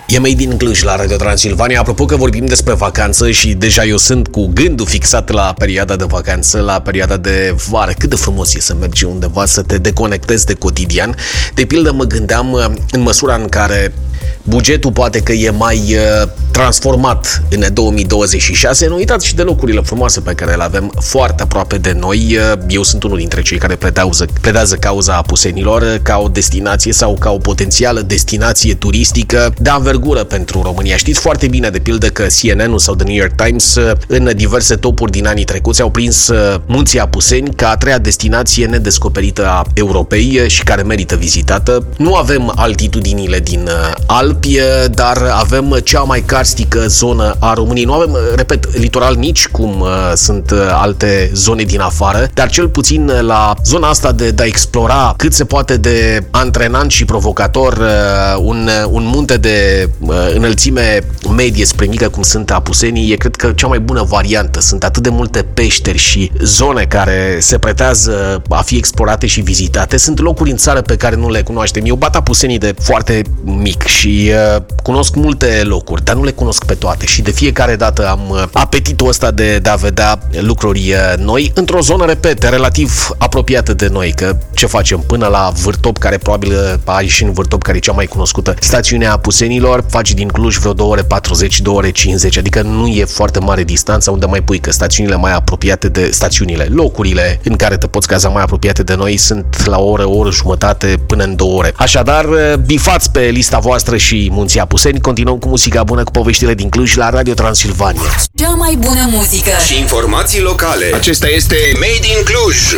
E Made in Cluj la Radio Transilvania. Apropo că vorbim despre vacanță și deja eu sunt cu gândul fixat la perioada de vacanță, la perioada de vară. Cât de frumos e să mergi undeva, să te deconectezi de cotidian. De pildă mă gândeam în măsura în care bugetul poate că e mai transformat în 2026. Nu uitați și de locurile frumoase pe care le avem foarte aproape de noi. Eu sunt unul dintre cei care pledează cauza apusenilor ca o destinație sau ca o potențială destinație turistică de anvergură pentru România. Știți foarte bine, de pildă, că CNN-ul sau The New York Times în diverse topuri din anii trecuți au prins Munții Apuseni ca a treia destinație nedescoperită a Europei și care merită vizitată. Nu avem altitudinile din Alpi, dar avem cea mai karstică zonă a României. Nu avem, repet, litoral nici cum sunt alte zone din afară, dar cel puțin la zona asta de a explora cât se poate de antrenant și provocator un munte de înălțime medie spre mică cum sunt Apusenii, e cred că cea mai bună variantă. Sunt atât de multe peșteri și zone care se pretează a fi explorate și vizitate. Sunt locuri în țară pe care nu le cunoaștem. Eu bat Apusenii de foarte mic și cunosc multe locuri, dar nu le cunosc pe toate și de fiecare dată am apetitul ăsta de a vedea lucruri noi într-o zonă, repet, relativ apropiată de noi, că ce facem până la Vârtop, care probabil ai și în Vârtop, care e cea mai cunoscută stațiunea Apusenilor, faci din Cluj vreo 2 ore 40, 2 ore 50, adică nu e foarte mare distanța unde mai pui, că stațiunile mai apropiate de locurile în care te poți caza mai apropiate de noi sunt la o oră jumătate până în 2 ore. Așadar, bifați pe lista voastră și Munții Apuseni. Continuăm cu muzica bună, cu poveștile din Cluj la Radio Transilvania. Cea mai bună muzică și informații locale. Acesta este Made in Cluj.